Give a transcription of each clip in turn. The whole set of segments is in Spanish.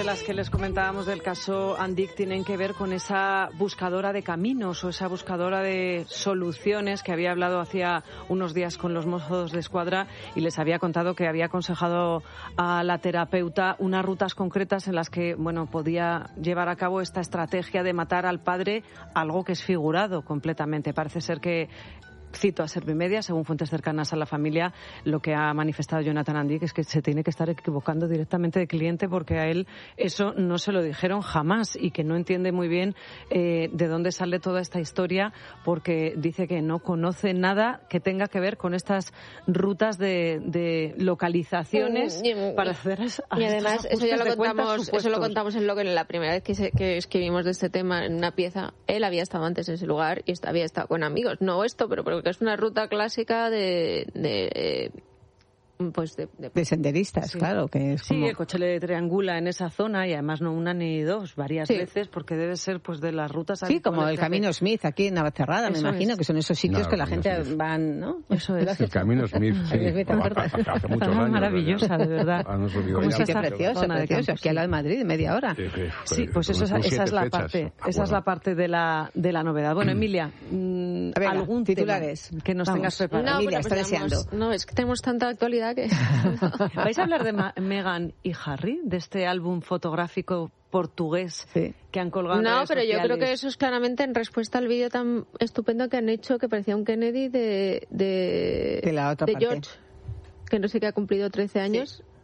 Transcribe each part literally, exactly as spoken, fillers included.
de las que les comentábamos del caso Andic tienen que ver con esa buscadora de caminos o esa buscadora de soluciones que había hablado hacía unos días con los Mossos de Escuadra y les había contado que había aconsejado a la terapeuta unas rutas concretas en las que, bueno, podía llevar a cabo esta estrategia de matar al padre, algo que es figurado completamente. Parece ser que, cito a Servimedia, según fuentes cercanas a la familia, lo que ha manifestado Jonathan Andic es que se tiene que estar equivocando directamente de cliente porque a él eso no se lo dijeron jamás y que no entiende muy bien eh, de dónde sale toda esta historia porque dice que no conoce nada que tenga que ver con estas rutas de, de localizaciones y, para hacer a, a y además eso ya lo contamos cuentas, eso lo contamos en lo que la primera vez que, se, que escribimos de este tema en una pieza. Él había estado antes en ese lugar y había estado con amigos, no esto, pero porque es una ruta clásica de, de pues de, de... de senderistas, sí. Claro, que es como... Sí, el coche le triangula en esa zona y además no una ni dos, varias sí. veces, porque debe ser pues de las rutas... Sí, como el Camino Smith aquí en Navacerrada, me imagino, es. que son esos sitios no, que la gente Smith. van, ¿no? Eso es. El Camino Smith, sí. Hace muchos años. Maravillosa, de verdad. Ah, no se olvidó. Sí, qué precioso, precioso. Aquí al lado de Madrid, media hora. Sí, sí, sí pues eso, esa, esa es la fechas, parte, esa es la parte de la de la novedad. Bueno, Emilia, mmm, ver, algún titulares que nos Vamos. tengas preparado. No, Emilia, está pues deseando. No, es que tenemos tanta actualidad que... ¿Vais a hablar de Ma- Meghan y Harry, de este álbum fotográfico portugués sí. que han colgado en No, redes pero sociales? yo creo que eso es claramente en respuesta al vídeo tan estupendo que han hecho que parecía un Kennedy de, de, de, la otra de parte. George, que no sé qué ha cumplido trece años. Sí.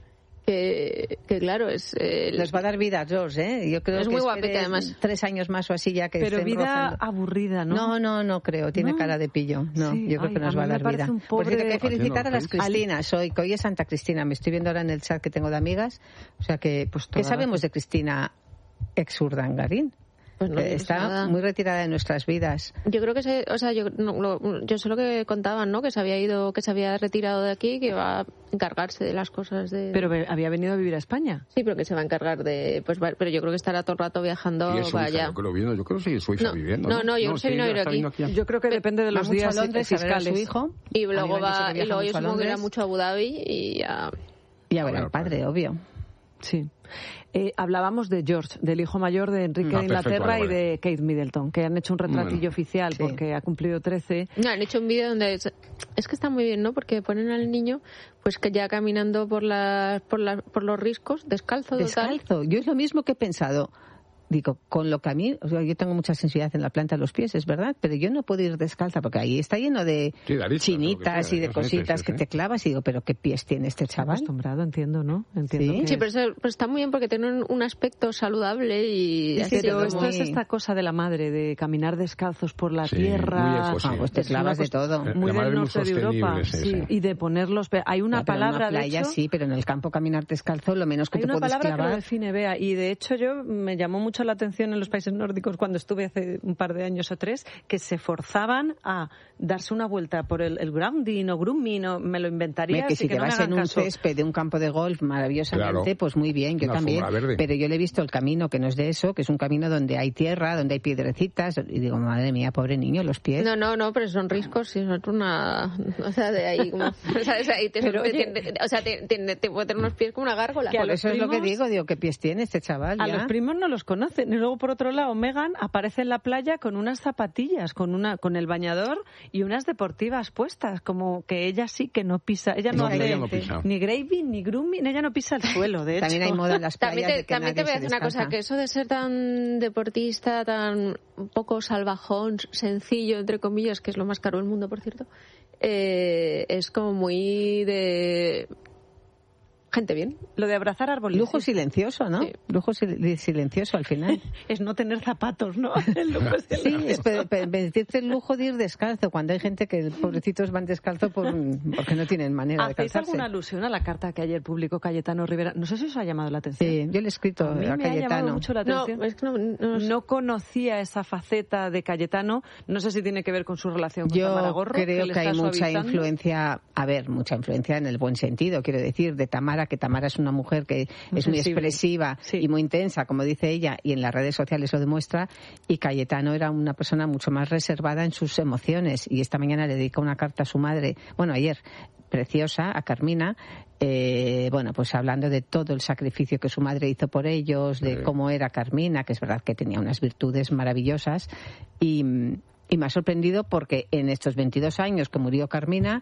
Que, que claro, es... Eh, Nos va a dar vida, George, ¿eh? Yo creo es que muy guapete, además. Tres años más o así ya que Pero estén vida rozando. aburrida, ¿no? No, no, no creo. Tiene ¿No? cara de pillo. No, sí. yo creo Ay, que nos va a dar vida. Pobre... Por cierto, hay que felicitar a las Cristinas hoy, que hoy es Santa Cristina. Me estoy viendo ahora en el chat que tengo de amigas. O sea que, pues, ¿qué sabemos de Cristina ex Urdangarín? Pues no, está nada. muy retirada de nuestras vidas. Yo creo que se, o sea, yo, no, lo, yo sé lo que contaban, ¿no? Que se había ido, que se había retirado de aquí, que iba a encargarse de las cosas de. Pero había venido a vivir a España. Sí, pero que se va a encargar de, pues, pero yo creo que estará todo el rato viajando para allá. Yo creo, yo creo que sí, su hija no, viviendo. No, no, no yo no, sé si vino a ir aquí. aquí. Yo creo que pero, depende de los días Londres, fiscales. A su hijo. Y luego va, y luego yo supongo que irá mucho a Abu Dhabi y a. Y a ver al padre, obvio. Sí. Eh, hablábamos de George, del hijo mayor de Enrique ah, de Inglaterra perfecto, vale, vale. y de Kate Middleton, que han hecho un retratillo bueno, oficial sí. porque ha cumplido trece. No, han hecho un vídeo donde es, es que está muy bien, ¿no? Porque ponen al niño pues que ya caminando por las por, la, por los riscos, descalzo, descalzo. Total. Yo es lo mismo que he pensado. Digo, con lo que a mí, o sea, yo tengo mucha sensibilidad en la planta de los pies, es verdad, pero yo no puedo ir descalza porque ahí está lleno de sí, David, chinitas y de cositas sí, sí, que te clavas y digo, pero qué pies tiene este chaval. Acostumbrado, entiendo, ¿no? Entiendo sí, que sí pero, eso, pero está muy bien porque tiene un, un aspecto saludable y... Sí, pero esto muy... es esta cosa de la madre, de caminar descalzos por la sí, tierra... Ah, pues te clavas de todo. Muy del norte de Europa, sí, sí, y de ponerlos... Hay una ya, palabra, en una playa, de hecho... sí, pero en el campo caminar descalzo lo menos que hay te puedes clavar... Hay una palabra que lo define, Bea, y de hecho yo me llamó mucho la atención en los países nórdicos cuando estuve hace un par de años o tres, que se forzaban a darse una vuelta por el, el grounding o grooming, o me lo inventaría. Me, que si que te no vas en un caso. césped de un campo de golf maravillosamente, claro. pues muy bien, yo una también. Pero yo le he visto el camino que no es de eso, que es un camino donde hay tierra, donde hay piedrecitas, y digo, madre mía, pobre niño, los pies. No, no, no, pero son riscos, sí, son una... O sea, de ahí como... O sea, ahí te, pero, te, oye, te, o sea te, te, te puede tener unos pies como una gárgola. Por eso primos, es lo que digo, digo, ¿qué pies tiene este chaval? A ya? los primos no los conocen. Y luego, por otro lado, Meghan aparece en la playa con unas zapatillas, con una con el bañador y unas deportivas puestas, como que ella sí que no pisa, ella no, no hace no pisa. ni graving ni grooming, ella no pisa el suelo, de hecho. También hay moda en las playas también te, de que también te voy a decir una descansa. cosa, que eso de ser tan deportista, tan un poco salvajón, sencillo, entre comillas, que es lo más caro del mundo, por cierto, eh, es como muy de... gente bien. Lo de abrazar árboles. Lujo silencioso, ¿no? Sí. Lujo silencioso al final. Es no tener zapatos, ¿no? El lujo sí, es permitirte el lujo de ir descalzo, cuando hay gente que pobrecitos van descalzo por, porque no tienen manera de calzarse. ¿Hacéis alguna alusión a la carta que ayer publicó Cayetano Rivera? No sé si os ha llamado la atención. Sí, yo le he escrito a, a, mí a me Cayetano. Ha llamado mucho la atención. No, es que no, no, no conocía esa faceta de Cayetano. No sé si tiene que ver con su relación con yo Tamara Gorro. Yo creo que, que hay mucha suavizando. influencia, a ver, mucha influencia en el buen sentido, quiero decir, de Tamara, que Tamara es una mujer que muy es muy sensible. expresiva sí. y muy intensa, como dice ella, y en las redes sociales lo demuestra, y Cayetano era una persona mucho más reservada en sus emociones, y esta mañana le dedicó una carta a su madre, bueno, ayer, preciosa, a Carmina, eh, bueno, pues hablando de todo el sacrificio que su madre hizo por ellos, de cómo era Carmina, que es verdad que tenía unas virtudes maravillosas, y, y me ha sorprendido porque en estos veintidós años que murió Carmina,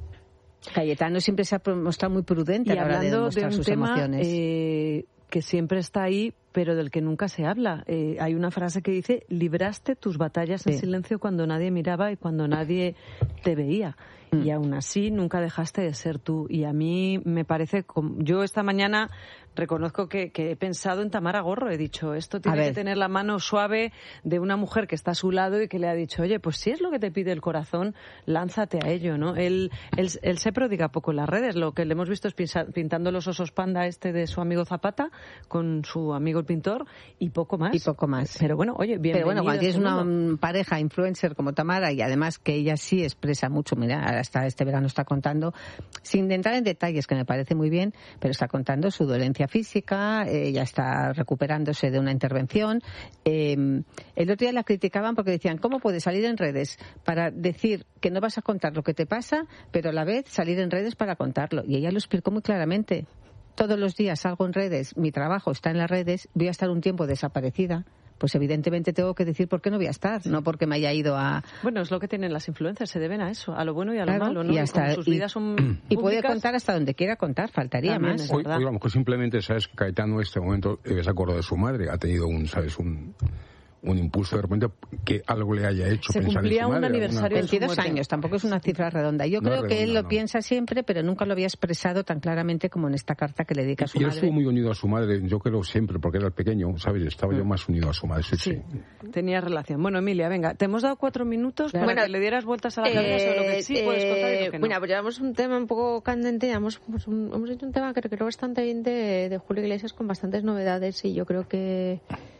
Cayetano siempre se ha mostrado muy prudente a la hora de demostrar de un sus tema, emociones. Eh, que siempre está ahí, pero del que nunca se habla. Eh, hay una frase que dice: libraste tus batallas sí. en silencio cuando nadie miraba y cuando nadie te veía. Mm. Y aún así nunca dejaste de ser tú. Y a mí me parece... Yo esta mañana reconozco que, que he pensado en Tamara Gorro. He dicho, esto tiene que tener la mano suave de una mujer que está a su lado y que le ha dicho, oye, pues si es lo que te pide el corazón, lánzate a ello, ¿no? Él, él, él se prodiga poco en las redes. Lo que le hemos visto es pintando los osos panda este de su amigo Zapata con su amigo el pintor y poco más. Y poco más. Pero bueno, oye, bienvenido. Pero bueno, cuando tienes una pareja influencer como Tamara y además que ella sí expresa mucho, mira, hasta este verano está contando, sin entrar en detalles, que me parece muy bien, pero está contando su dolencia física, ella está recuperándose de una intervención. Eh, el otro día la criticaban porque decían, ¿cómo puedes salir en redes para decir que no vas a contar lo que te pasa, pero a la vez salir en redes para contarlo? Y ella lo explicó muy claramente. Todos los días salgo en redes, mi trabajo está en las redes, voy a estar un tiempo desaparecida. Pues evidentemente tengo que decir por qué no voy a estar, sí. no porque me haya ido a... Bueno, es lo que tienen las influencers, se deben a eso, a lo bueno y a lo claro, malo, ¿no? Y, hasta, sus vidas son y, y puede contar hasta donde quiera contar, faltaría También más. Hoy, hoy a lo mejor simplemente, ¿sabes? Que Cayetano en este momento eh, se acordó de su madre, ha tenido un, ¿sabes? Un... un impulso de repente que algo le haya hecho se pensar en su madre. Se cumplía un aniversario de veintidós años, tampoco es una cifra redonda. Yo no creo redonda, que él lo no. piensa siempre, pero nunca lo había expresado tan claramente como en esta carta que le dedica a su y madre. Y él estuvo muy unido a su madre, yo creo siempre, porque era el pequeño, ¿sabes? Estaba mm. yo más unido a su madre. Sí, sí, sí, tenía relación. Bueno, Emilia, venga, te hemos dado cuatro minutos claro. para bueno, que le dieras vueltas a la cabeza eh, sobre lo que sí eh, puedes contar y lo que no. Bueno, pues llevamos un tema un poco candente, hemos, pues un, hemos hecho un tema que creo bastante bien de, de Julio Iglesias con bastantes novedades y yo creo que...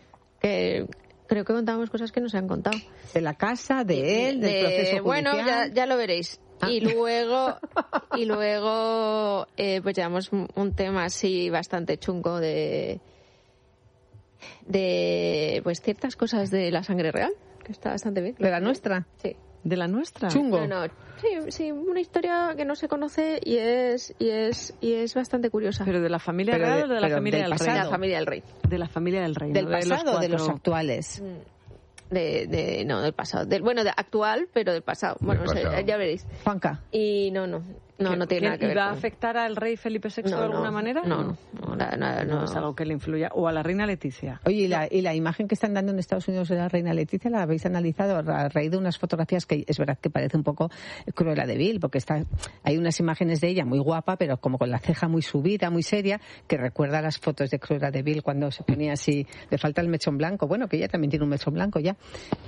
que Creo que contamos cosas que no se han contado. De la casa, de él, del de, proceso judicial. Bueno, ya, ya lo veréis. Ah. Y luego, y luego eh, pues llevamos un, un tema así bastante chungo de, de pues ciertas cosas de la sangre real, que está bastante bien. ¿De la nuestra? Sí. ¿De la nuestra? Chungo. No, no. Sí, sí, una historia que no se conoce y es y es y es bastante curiosa. ¿Pero de la familia pero real de, o de la familia del, del rey? De la familia del rey. De la familia del rey. ¿Del ¿no? pasado o de, de los actuales? De, de, no, del pasado. Del, bueno, de actual, pero del pasado. Bueno, del pasado. O sea, ya veréis. Juanca. Y no, no. No, no tiene nada que ver. ¿Va a con... afectar al rey Felipe sexto no, de alguna no, manera? No, no. No, no, no, no, no es algo que le influya. O a la reina Leticia. Oye, ¿y la, y la imagen que están dando en Estados Unidos de la reina Leticia la habéis analizado a raíz de unas fotografías que es verdad que parece un poco Cruella de Vil, porque está, hay unas imágenes de ella muy guapa, pero como con la ceja muy subida, muy seria, que recuerda a las fotos de Cruella de Vil cuando se ponía así, le falta el mechón blanco. Bueno, que ella también tiene un mechón blanco ya.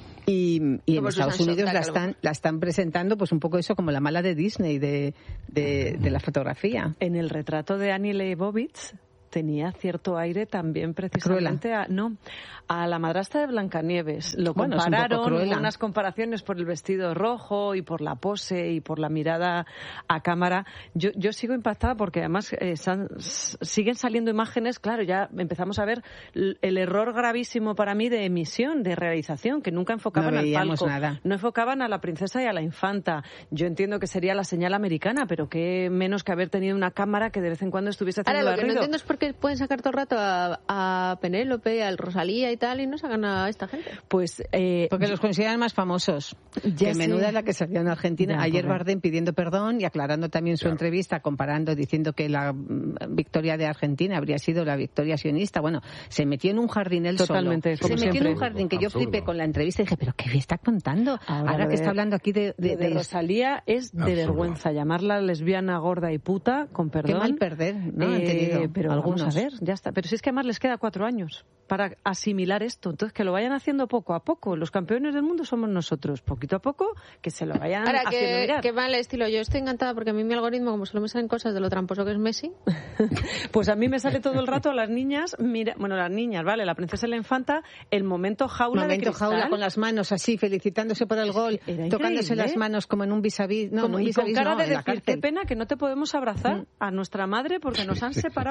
Y, y en Estados Unidos la están, la están presentando pues un poco eso como la mala de Disney de, de, de la fotografía. En el retrato de Annie Leibovitz tenía cierto aire también precisamente a, no, a la madrastra de Blancanieves. Lo bueno, compararon, un hubo unas comparaciones por el vestido rojo y por la pose y por la mirada a cámara. Yo, yo sigo impactada porque además eh, san, siguen saliendo imágenes, claro, ya empezamos a ver el error gravísimo para mí de emisión, de realización, que nunca enfocaban no al palco. Nada. No enfocaban a la princesa y a la infanta. Yo entiendo que sería la señal americana, pero qué menos que haber tenido una cámara que de vez en cuando estuviese haciendo Ahora, lo que ruido. No entiendo es por qué pueden sacar todo el rato a, a Penélope, al Rosalía y tal, y no sacan a esta gente. Pues eh, porque los consideran más famosos. Ya que menuda es la que salió en Argentina. Ya, Ayer correcto. Bardem pidiendo perdón y aclarando también su claro. entrevista, comparando, diciendo que la victoria de Argentina habría sido la victoria sionista. Bueno, se metió en un jardín él Totalmente, solo. Se metió siempre. en un jardín que Absurdo. yo flipé con la entrevista y dije, ¿pero qué está contando? Ahora, Ahora que está hablando aquí de... De, de, de Rosalía es de Absurdo. vergüenza. Llamarla lesbiana, gorda y puta, con perdón. Qué mal perder, ¿no? Eh, pero algunos. Vamos a ver, ya está. Pero si es que además les queda cuatro años para asimilar esto. Entonces, que lo vayan haciendo poco a poco. Los campeones del mundo somos nosotros. Poquito a poco, que se lo vayan Ahora, haciendo que, mirar. Qué mal estilo. Yo estoy encantada porque a mí mi algoritmo, como solo me salen cosas de lo tramposo que es Messi. Pues a mí me sale todo el rato las niñas, mira, bueno, las niñas, ¿vale? La princesa y la infanta, el momento jaula momento de cristal. jaula con las manos así, felicitándose por el gol, tocándose las manos como en un vis a vis. No, como, no, y vis con cara no, de decir, qué pena que no te podemos abrazar mm. a nuestra madre porque nos han separado aquí con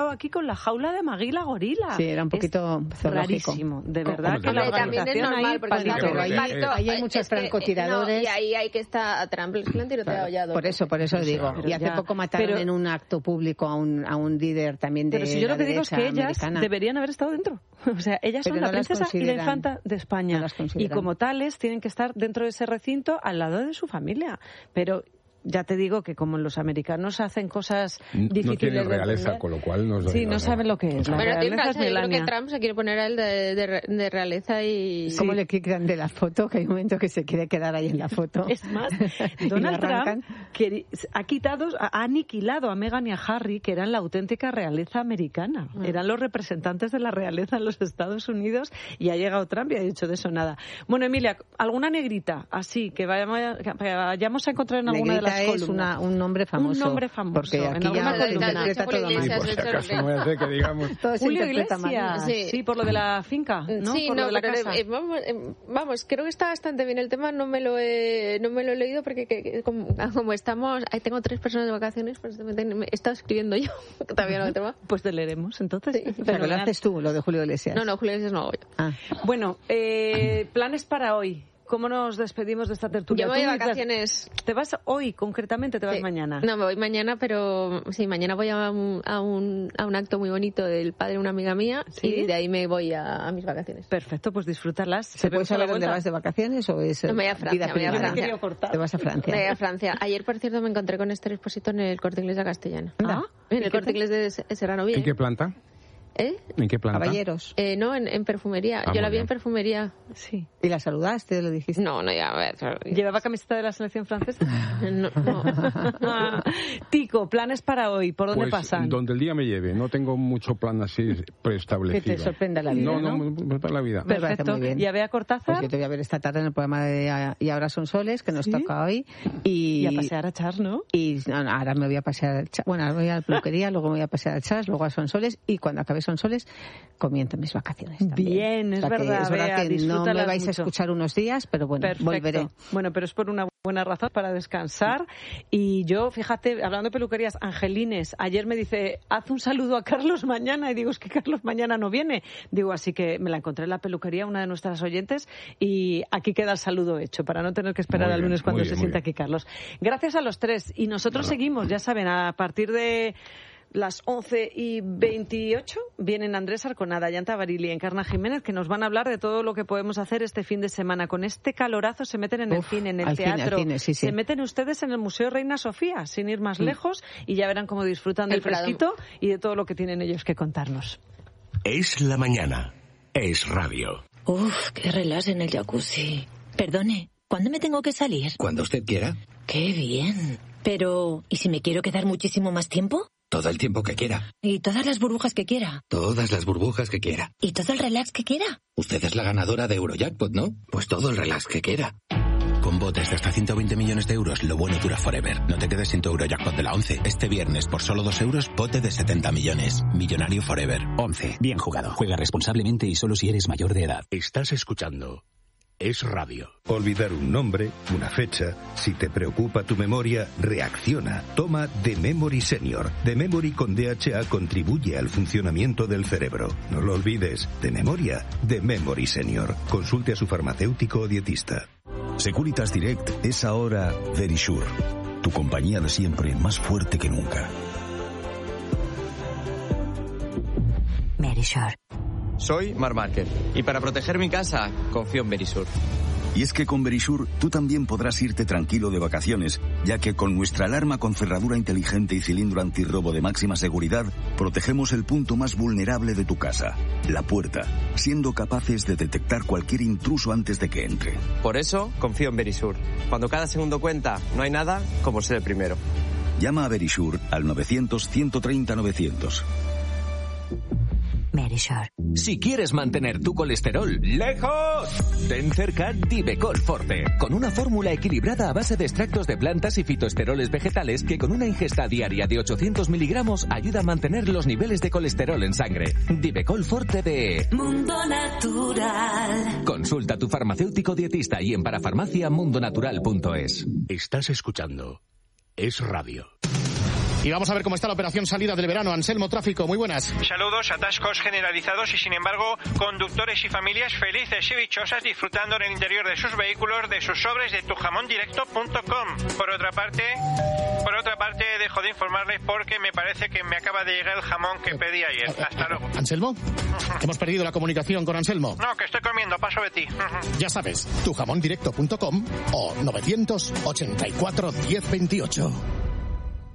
la jaula de Magui la gorila. Sí, era un poquito es zoológico. Rarísimo, de verdad. Que la también es normal, porque palito, pero ahí, impacto, ahí hay muchos es que, francotiradores. No, y ahí hay que estar a Trump, es que lo han tiroteado ya. Por eso, por eso digo. Pero y hace ya, poco mataron pero, en un acto público a un, a un líder también de Pero si yo la lo que digo es que ellas americana. deberían haber estado dentro. O sea, ellas Pero son no la princesa y la infanta de España. No y como tales tienen que estar dentro de ese recinto al lado de su familia. Pero ya te digo que como los americanos hacen cosas difíciles no tienen de realeza, entender, con lo cual no, sí, no, no, no saben lo que es. La bueno, realeza tiene es yo creo Melania. que Trump se quiere poner a él de, de, de realeza y... ¿Cómo le quitan de la foto? Que hay un momento que se quiere quedar ahí en la foto. Es más, Donald Trump que ha quitado, ha aniquilado a Meghan y a Harry, que eran la auténtica realeza americana. Mm. Eran los representantes de la realeza en los Estados Unidos, y ha llegado Trump y ha dicho de eso nada. Bueno, Emilia, ¿alguna negrita así que vayamos, que vayamos a encontrar en alguna negrita de las columnas? Es una, un nombre famoso. Un nombre famoso. Porque aquí ya se interpreta todo mal. Sí, por si acaso no voy a hacer que digamos... Todo se Julio interpreta mal. Iglesias, sí. sí, por lo de la finca, ¿no? Sí, por no, lo de la pero casa. Eh, vamos, eh, vamos, creo que está bastante bien el tema, no me lo he, no me lo he leído porque que, que, como, como estamos, ahí tengo tres personas de vacaciones, pues me, me he estado escribiendo yo, que todavía no lo tengo. Pues te leeremos, entonces. Sí, pero lo haces tú, lo de Julio Iglesias. No, no, Julio Iglesias no hago yo. Ah. Bueno, eh, planes para hoy. ¿Cómo nos despedimos de esta tertulia? Yo me voy de vacaciones. ¿Te vas hoy concretamente? ¿Te vas sí. mañana? No, me voy mañana, pero sí, mañana voy a un, a un, a un acto muy bonito del padre de una amiga mía, ¿sí? Y de ahí me voy a, a mis vacaciones. Perfecto, pues disfrutarlas. ¿Se puede saber dónde vas de vacaciones o es no, me voy a Francia, vida me voy a Francia? Francia. Te vas a Francia. Me voy a Francia. Ayer, por cierto, me encontré con Esther Expósito en el Corte Inglés de Castellana. ¿Ah? En el Corte Inglés de Serrano Villa. ¿En qué planta? ¿Eh? ¿En qué planta? Caballeros. Eh, no, en, en perfumería. Ah, Yo la vi bien. en perfumería. Sí. ¿Y la saludaste? ¿Lo dijiste? No, no, ya, a ver. ¿Llevaba camiseta de la selección francesa? No, no. Tico, planes para hoy, ¿por dónde pues, pasan? Donde el día me lleve. No tengo mucho plan así preestablecido. Que te sorprenda la vida, No, ¿no? no, no, no la vida. Me parece Perfecto. muy bien. ¿Y a Bea Cortázar? Pues yo te voy a ver esta tarde en el programa de Y ahora son soles, que nos ¿Sí? toca hoy. Y, Y a pasear a Chas, ¿no? Y no, no, ahora me voy a pasear al Chas. Bueno, ahora me voy a la peluquería, luego me voy a pasear al Chas, luego a Sonsoles, y cuando acabe Sonsoles comienzo mis vacaciones también. Bien, es O sea que verdad, es verdad Bea, que no me disfrútalas vais a mucho. escuchar unos días, pero bueno, Perfecto. volveré. Bueno, pero es por una buena razón para descansar. Y yo, fíjate, hablando de peluquerías, Angelines, ayer me dice, haz un saludo a Carlos mañana. Y digo, es que Carlos mañana no viene. Digo, así que me la encontré en la peluquería, una de nuestras oyentes, y aquí queda el saludo hecho, para no tener que esperar Muy al bien, lunes cuando muy se bien, sienta muy aquí Carlos. Gracias a los tres. Y nosotros Nada. seguimos, ya saben, a partir de las once y veintiocho vienen Andrés Arconada, Yanta Barili y Encarna Jiménez, que nos van a hablar de todo lo que podemos hacer este fin de semana. Con este calorazo se meten en el Uf, cine, en el al cine, al teatro, cine, sí, sí. se meten ustedes en el Museo Reina Sofía, sin ir más Mm. lejos, y ya verán cómo disfrutan del El Prado. fresquito y de todo lo que tienen ellos que contarnos. Es la mañana. Es radio. Uf, qué relax en el jacuzzi. Perdone, ¿cuándo me tengo que salir? Cuando usted quiera. Qué bien. Pero, ¿y si me quiero quedar muchísimo más tiempo? Todo el tiempo que quiera. ¿Y todas las burbujas que quiera? Todas las burbujas que quiera. ¿Y todo el relax que quiera? Usted es la ganadora de Eurojackpot, ¿no? Pues todo el relax que quiera. Con botes de hasta ciento veinte millones de euros, lo bueno dura forever. No te quedes sin tu Eurojackpot de la once. Este viernes, por solo dos euros, bote de setenta millones. Millonario forever. once. Bien jugado. Juega responsablemente y solo si eres mayor de edad. Estás escuchando Es Radio. Olvidar un nombre, una fecha. Si te preocupa tu memoria, reacciona. Toma The Memory Senior. The Memory con D H A contribuye al funcionamiento del cerebro. No lo olvides. De memoria, The Memory Senior. Consulte a su farmacéutico o dietista. Securitas Direct es ahora Verisure. Tu compañía de siempre, más fuerte que nunca. Verisure. Soy Mar Márquez y para proteger mi casa confío en Verisure. Y es que con Verisure tú también podrás irte tranquilo de vacaciones, ya que con nuestra alarma con cerradura inteligente y cilindro antirrobo de máxima seguridad, protegemos el punto más vulnerable de tu casa, la puerta, siendo capaces de detectar cualquier intruso antes de que entre. Por eso confío en Verisure. Cuando cada segundo cuenta, no hay nada como ser el primero. Llama a Verisure al novecientos, ciento treinta, novecientos. Verisure. Si quieres mantener tu colesterol lejos, ten cerca Divecol Forte, con una fórmula equilibrada a base de extractos de plantas y fitoesteroles vegetales que con una ingesta diaria de ochocientos miligramos ayuda a mantener los niveles de colesterol en sangre. Divecol Forte de Mundo Natural. Consulta a tu farmacéutico dietista y en parafarmacia mundonatural punto es. Estás escuchando Es Radio. Y vamos a ver cómo está la operación salida del verano. Anselmo, tráfico, muy buenas. Saludos, atascos generalizados y sin embargo conductores y familias felices y dichosas disfrutando en el interior de sus vehículos de sus sobres de tu jamón directo punto com. Por otra parte, por otra parte dejo de informarles porque me parece que me acaba de llegar el jamón que pedí ayer. Hasta luego. ¿Anselmo? Hemos perdido la comunicación con Anselmo. No, que estoy comiendo, paso de ti. Ya sabes, tu jamón directo punto com o novecientos ochenta y cuatro diez veintiocho.